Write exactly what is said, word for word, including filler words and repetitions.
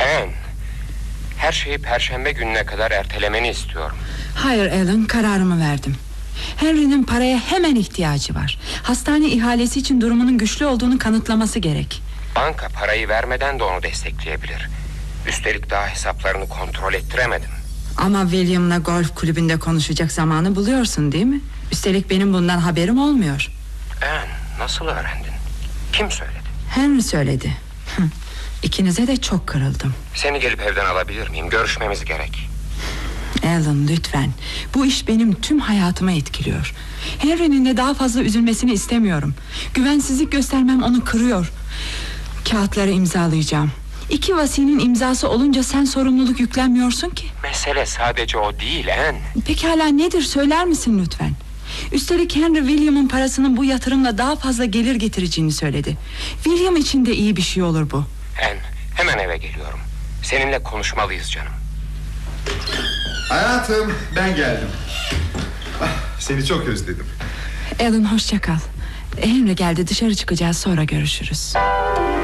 Anne, her şeyi perşembe gününe kadar ertelemeni istiyorum. Hayır Alan, kararımı verdim. Henry'nin paraya hemen ihtiyacı var. Hastane ihalesi için durumunun güçlü olduğunu kanıtlaması gerek. Banka parayı vermeden de onu destekleyebilir. Üstelik daha hesaplarını kontrol ettiremedim. Ama William'la golf kulübünde konuşacak zamanı buluyorsun değil mi? Üstelik benim bundan haberim olmuyor. Anne, nasıl öğrendin? Kim söyledi? Henry söyledi. İkinize de çok kırıldım. Seni gelip evden alabilir miyim? Görüşmemiz gerek. Alan, lütfen. Bu iş benim tüm hayatımı etkiliyor. Henry'nin de daha fazla üzülmesini istemiyorum. Güvensizlik göstermem onu kırıyor. Kağıtları imzalayacağım. İki vasinin imzası olunca sen sorumluluk yüklenmiyorsun ki. Mesele sadece o değil Anne. Pekala, nedir, söyler misin lütfen? Üstelik Henry William'ın parasının bu yatırımla daha fazla gelir getireceğini söyledi. William için de iyi bir şey olur bu. Anne, hemen eve geliyorum. Seninle konuşmalıyız canım. Hayatım, ben geldim. Ah, seni çok özledim. Alan, hoşça kal. Henry geldi, dışarı çıkacağız, sonra görüşürüz.